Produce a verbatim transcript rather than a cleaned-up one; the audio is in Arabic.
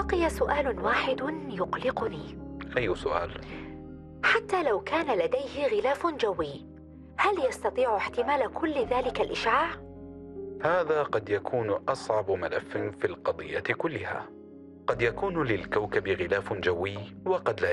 بقي سؤال واحد يقلقني. أي سؤال؟ حتى لو كان لديه غلاف جوي، هل يستطيع احتمال كل ذلك الإشعاع؟ هذا قد يكون أصعب ملف في القضية كلها. قد يكون للكوكب غلاف جوي وقد لا